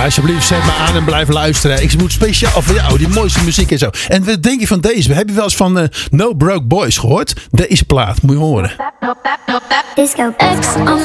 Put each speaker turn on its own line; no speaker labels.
Alsjeblieft, zet me aan en blijf luisteren. Ik moet speciaal voor jou die mooiste muziek en zo. En wat denk je van deze? Heb je wel eens van No Broke Boys gehoord? Deze plaat, moet je horen.
Disco X on